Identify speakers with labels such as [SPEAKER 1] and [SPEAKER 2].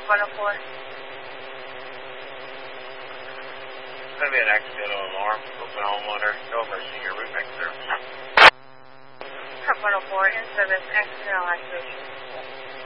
[SPEAKER 1] 104.
[SPEAKER 2] It's going to be an accidental alarm. Open homeowner. No emergency. Your route next service.
[SPEAKER 1] Truck 104 in service. Accidental activation.